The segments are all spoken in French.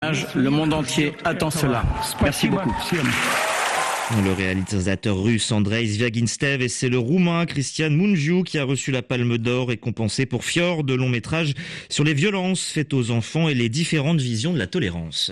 images. Le monde entier attend cela. Merci beaucoup. Le réalisateur russe Andrei Zviagintsev et c'est le roumain Cristian Mungiu qui a reçu la Palme d'Or récompensé pour Fjord, de long métrage sur les violences faites aux enfants et les différentes visions de la tolérance.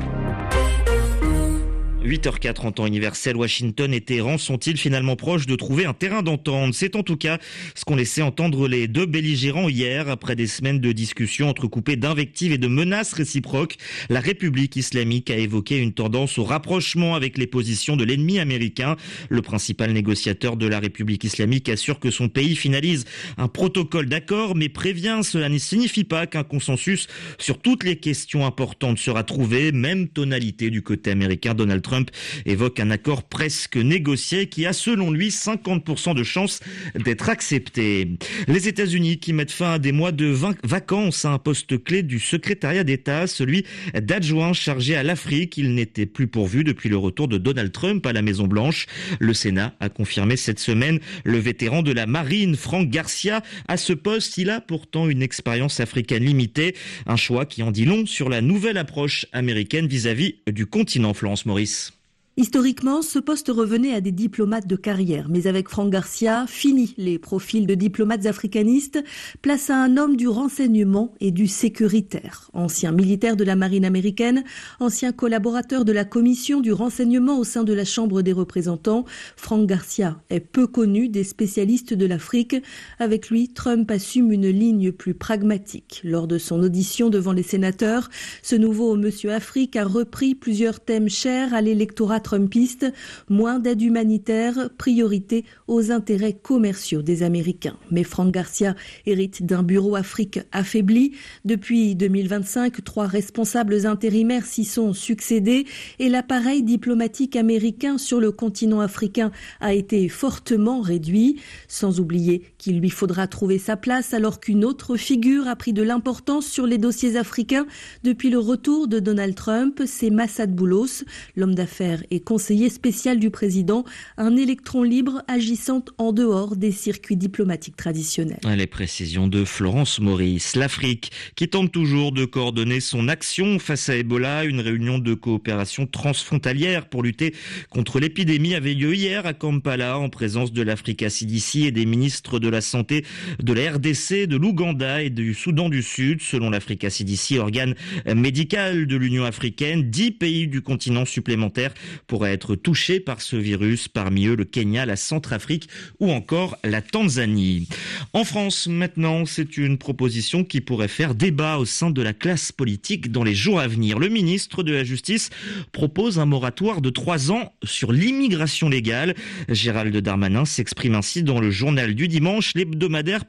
8h04 en temps universel, Washington et Téhéran sont-ils finalement proches de trouver un terrain d'entente? C'est en tout cas ce qu'ont laissé entendre les deux belligérants hier, après des semaines de discussions entrecoupées d'invectives et de menaces réciproques. La République islamique a évoqué une tendance au rapprochement avec les positions de l'ennemi américain. Le principal négociateur de la République islamique assure que son pays finalise un protocole d'accord, mais prévient cela ne signifie pas qu'un consensus sur toutes les questions importantes sera trouvé. Même tonalité du côté américain. Donald Trump évoque un accord presque négocié qui a selon lui 50% de chances d'être accepté. Les États-Unis qui mettent fin à des mois de vacances à un poste clé du secrétariat d'État, celui d'adjoint chargé à l'Afrique. Il n'était plus pourvu depuis le retour de Donald Trump à la Maison-Blanche. Le Sénat a confirmé cette semaine le vétéran de la marine Frank Garcia à ce poste. Il a pourtant une expérience africaine limitée, un choix qui en dit long sur la nouvelle approche américaine vis-à-vis du continent. Florence Maurice. Historiquement, ce poste revenait à des diplomates de carrière. Mais avec Frank Garcia, fini les profils de diplomates africanistes, place à un homme du renseignement et du sécuritaire. Ancien militaire de la marine américaine, ancien collaborateur de la commission du renseignement au sein de la Chambre des représentants, Frank Garcia est peu connu des spécialistes de l'Afrique. Avec lui, Trump assume une ligne plus pragmatique. Lors de son audition devant les sénateurs, ce nouveau Monsieur Afrique a repris plusieurs thèmes chers à l'électorat trumpiste, moins d'aide humanitaire, priorité aux intérêts commerciaux des Américains. Mais Frank Garcia hérite d'un bureau Afrique affaibli. Depuis 2025, 3 responsables intérimaires s'y sont succédés et l'appareil diplomatique américain sur le continent africain a été fortement réduit. Sans oublier qu'il lui faudra trouver sa place alors qu'une autre figure a pris de l'importance sur les dossiers africains depuis le retour de Donald Trump, c'est Massad Boulos, l'homme d'affaires et conseiller spécial du président, un électron libre agissant en dehors des circuits diplomatiques traditionnels. Les précisions de Florence Maurice. L'Afrique qui tente toujours de coordonner son action face à Ebola. Une réunion de coopération transfrontalière pour lutter contre l'épidémie avait lieu hier à Kampala en présence de l'Africa CDC et des ministres de la Santé de la RDC, de l'Ouganda et du Soudan du Sud. Selon l'Africa CDC, organe médical de l'Union africaine, 10 pays du continent supplémentaires pourraient être touchés par ce virus, parmi eux le Kenya, la Centrafrique ou encore la Tanzanie. En France, maintenant, c'est une proposition qui pourrait faire débat au sein de la classe politique dans les jours à venir. Le ministre de la Justice propose un moratoire de 3 ans sur l'immigration légale. Gérald Darmanin s'exprime ainsi dans le journal du dimanche, l'hebdomadaire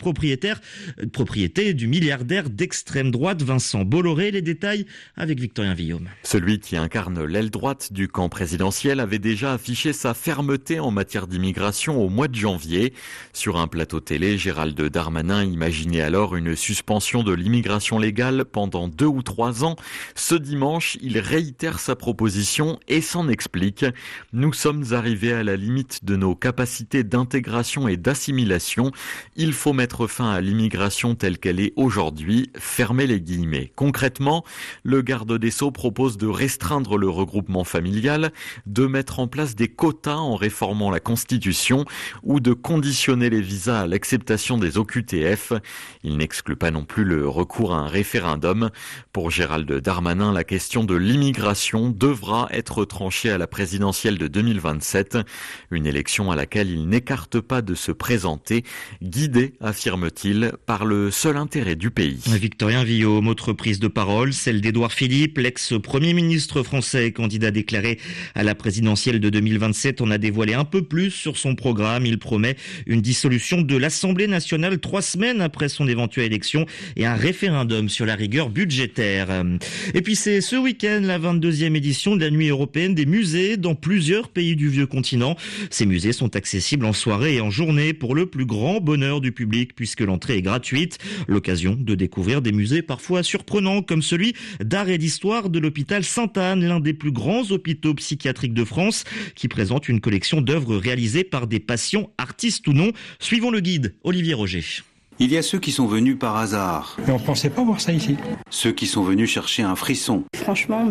propriété du milliardaire d'extrême droite Vincent Bolloré. Les détails avec Victorien Villaume. Celui qui incarne l'aile droite du camp présidentiel avait déjà affiché sa fermeté en matière d'immigration au mois de janvier. Sur un plateau télé, Gérald Darmanin imaginait alors une suspension de l'immigration légale pendant 2 ou 3 ans. Ce dimanche, il réitère sa proposition et s'en explique. Nous sommes arrivés à la limite de nos capacités d'intégration et d'assimilation. Il faut mettre fin à l'immigration telle qu'elle est aujourd'hui. Fermez les guillemets. Concrètement, le garde des Sceaux propose de restreindre le regroupement familial, de mettre en place des quotas en réformant la Constitution ou de conditionner les visas à l'acceptation des OQTF. Il n'exclut pas non plus le recours à un référendum. Pour Gérald Darmanin, la question de l'immigration devra être tranchée à la présidentielle de 2027, une élection à laquelle il n'écarte pas de se présenter, guidé, affirme-t-il, par le seul intérêt du pays. Victorien Villaume, autre prise de parole, celle d'Édouard Philippe, l'ex-premier ministre français, candidat déclaré à la présidentielle de 2027, en a dévoilé un peu plus sur son programme. Il promet une dissolution de l'Assemblée nationale 3 semaines après son éventuelle élection et un référendum sur la rigueur budgétaire. Et puis c'est ce week-end la 22e édition de la Nuit européenne des musées dans plusieurs pays du vieux continent. Ces musées sont accessibles en soirée et en journée pour le plus grand bonheur du public puisque l'entrée est gratuite. L'occasion de découvrir des musées parfois surprenants comme celui d'art et d'histoire de l'hôpital Sainte-Anne, l'un des plus grands hôpitaux psychiatriques de France, qui présente une collection d'œuvres réalisées par des patients, artistes ou non. Suivons le guide, Olivier Roger. Il y a ceux qui sont venus par hasard. Mais on ne pensait pas voir ça ici. Ceux qui sont venus chercher un frisson. Franchement,